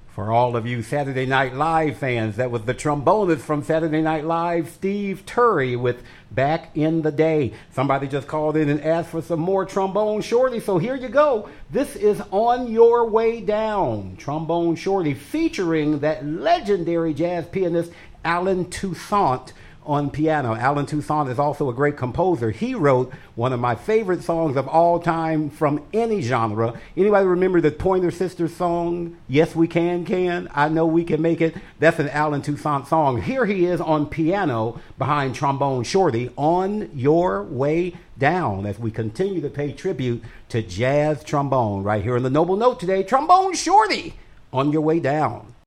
For all of you Saturday Night Live fans, that was the trombonist from Saturday Night Live, Steve Turry, with Back in the Day. Somebody just called in and asked for some more Trombone Shorty, so here you go. This is On Your Way Down, Trombone Shorty, featuring that legendary jazz pianist Allen Toussaint on piano. Allen Toussaint is also a great composer. He wrote one of my favorite songs of all time from any genre. Anybody remember the Pointer Sisters song, Yes We Can? I Know We Can Make It? That's an Allen Toussaint song. Here he is on piano behind Trombone Shorty, On Your Way Down, as we continue to pay tribute to jazz trombone right here in the Noble Note today. Trombone Shorty, On Your Way Down.